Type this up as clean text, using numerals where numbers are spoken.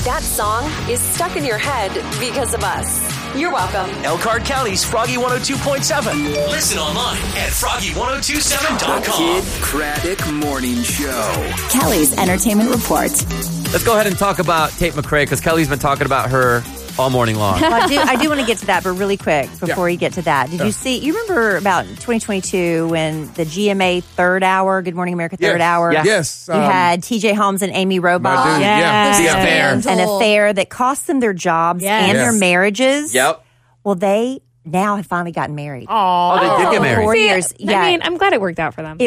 that song is stuck in your head because of us. You're welcome. Elkhart County's Froggy 102.7. Listen online at froggy1027.com. Kid Craddock Morning Show. Kelly's Entertainment Report. Let's go ahead and talk about Tate McRae because Kelly's been talking about her all morning long. Well, I do want to get to that, but really quick before you get to that. Did you see, you remember about 2022 when the GMA third hour, Good Morning America third hour? Yes. You had TJ Holmes and Amy Robach. My dude, yeah. The affair. An affair that cost them their jobs and their marriages. Yep. Well, they now have finally gotten married. Oh, they did get married. 4 years. I mean, I'm glad it worked out for them.